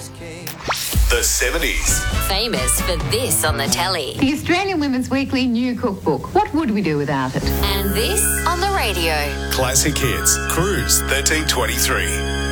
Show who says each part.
Speaker 1: The 70s.
Speaker 2: Famous for this on the telly.
Speaker 3: The Australian Women's Weekly new cookbook. What would we do without it?
Speaker 2: And this on the radio.
Speaker 1: Classic Hits. Cruise 1323.